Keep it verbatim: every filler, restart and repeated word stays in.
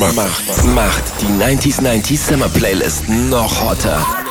macht, macht die neunzig neunzig Summer Playlist noch hotter.